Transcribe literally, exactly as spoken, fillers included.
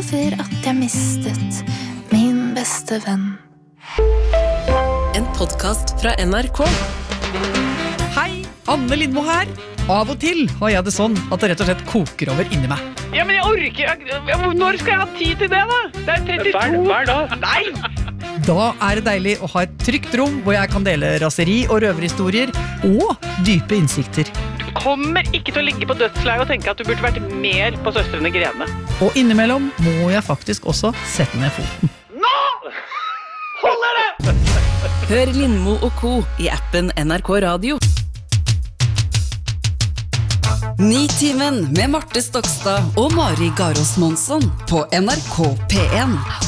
over at jeg mistet min beste venn. En podcast fra N R K. Hei, Anne Lindmo her. Av og til har jeg det sånn at det rett og slett koker over inni meg. Ja, men jeg orker jeg, når skal jeg ha tid til det da? Det er trettito. Hver, hver dag. Nei! Da er det deilig å ha et trygt rom hvor jeg kan dele raseri og røverhistorier og dype innsikter. Du kommer ikke til å ligge på dødsleiet og tenke at du burde vært mer på Søstrene Grene. Og innimellom må jeg faktisk også sette ned foten. Nå! Holder det! Hør Lindmo og Co. i appen N R K Radio. Nitimen med Marte Stokstad og Mari Garos Monsson på N R K P en.